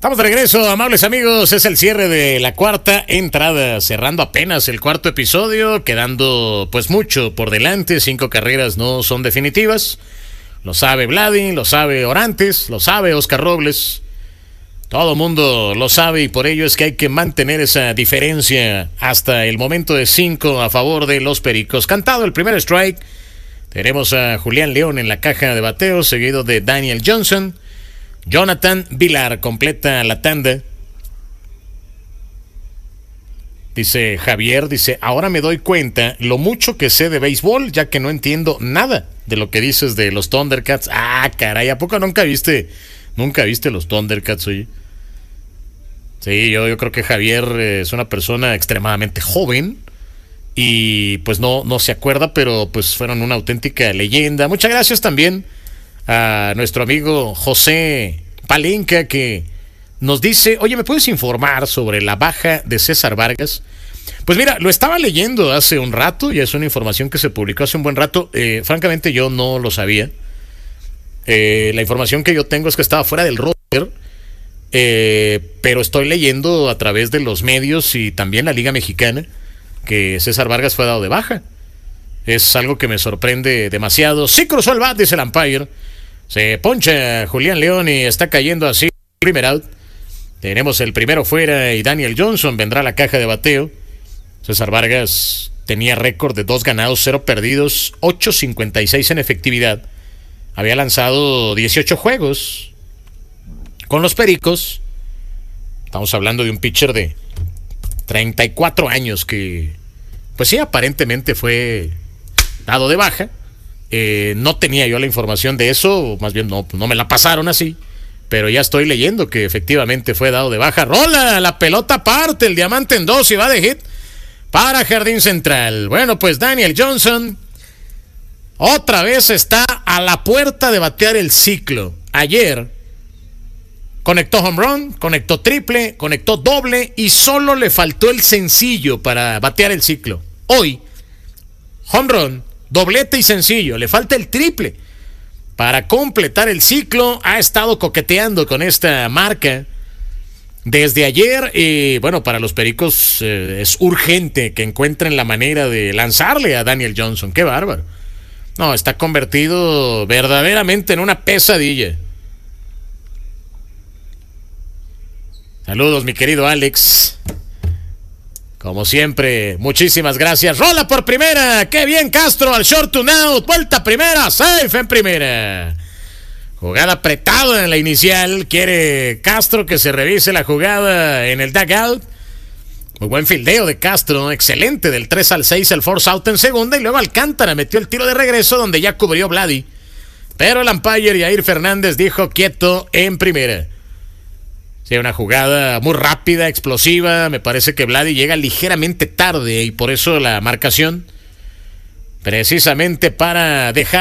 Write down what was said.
Estamos de regreso, amables amigos. Es el cierre de la cuarta entrada, cerrando apenas el cuarto episodio, quedando pues mucho por delante. 5 carreras no son definitivas. Lo sabe Vladi, lo sabe Orantes, lo sabe Oscar Robles. Todo mundo lo sabe y por ello es que hay que mantener esa diferencia hasta el momento de 5 a favor de los Pericos. Cantado el primer strike, tenemos a Julián León en la caja de bateo, seguido de Daniel Johnson. Jonathan Villar completa la tanda. Dice Javier, ahora me doy cuenta lo mucho que sé de béisbol, ya que no entiendo nada de lo que dices de los Thundercats. Ah, caray, ¿a poco nunca viste los Thundercats, oye? Sí, yo creo que Javier es una persona extremadamente joven y pues no se acuerda, pero pues fueron una auténtica leyenda. Muchas gracias también a nuestro amigo José Palenca, que nos dice, oye, ¿me puedes informar sobre la baja de César Vargas? Pues mira, lo estaba leyendo hace un rato, ya es una información que se publicó hace un buen rato. Francamente yo no lo sabía. La información que yo tengo es que estaba fuera del roster, pero estoy leyendo a través de los medios y también la Liga Mexicana que César Vargas fue dado de baja. Es algo que me sorprende demasiado. Sí cruzó el bat, dice el umpire. Se poncha Julián León y está cayendo así. Primer out. Tenemos el primero fuera y Daniel Johnson vendrá a la caja de bateo. César Vargas tenía récord de 2 ganados, 0 perdidos, 8.56 en efectividad. Había lanzado 18 juegos con los Pericos. Estamos hablando de un pitcher de 34 años que, pues sí, aparentemente fue dado de baja. No tenía yo la información de eso, más bien no me la pasaron así, pero ya estoy leyendo que efectivamente fue dado de baja. Rola la pelota aparte, el diamante en 2 y va de hit para Jardín Central. Bueno, pues Daniel Johnson otra vez está a la puerta de batear el ciclo. Ayer conectó home run, conectó triple, conectó doble y solo le faltó el sencillo para batear el ciclo. Hoy, home run, doblete y sencillo, le falta el triple para completar el ciclo. Ha estado coqueteando con esta marca desde ayer y bueno, para los Pericos es urgente que encuentren la manera de lanzarle a Daniel Johnson. ¡Qué bárbaro! No, está convertido verdaderamente en una pesadilla. Saludos, mi querido Alex. Como siempre, muchísimas gracias. Rola por primera. ¡Qué bien, Castro! Al short to out. Vuelta primera. Safe en primera. Jugada apretada en la inicial. Quiere Castro que se revise la jugada en el dugout. Muy buen fildeo de Castro. Excelente del 3-6 el force out en segunda. Y luego Alcántara metió el tiro de regreso donde ya cubrió Vladi. Pero el umpire Yair Fernández dijo quieto en primera. Sí, una jugada muy rápida, explosiva. Me parece que Vladi llega ligeramente tarde y por eso la marcación, precisamente para dejar